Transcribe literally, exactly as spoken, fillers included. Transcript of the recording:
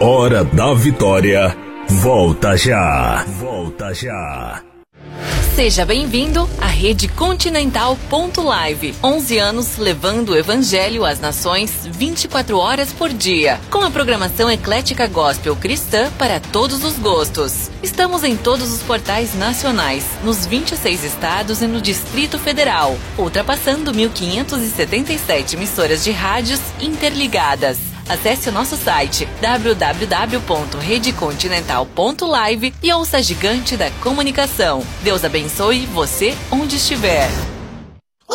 Hora da Vitória. Volta já. Volta já. Seja bem-vindo à Rede Continental ponto live. onze anos levando o Evangelho às nações vinte e quatro horas por dia. Com a programação eclética gospel cristã para todos os gostos. Estamos em todos os portais nacionais, nos vinte e seis estados e no Distrito Federal, ultrapassando mil quinhentas e setenta e sete emissoras de rádios interligadas. Acesse o nosso site w w w ponto rede continental ponto live e ouça a gigante da comunicação. Deus abençoe você onde estiver.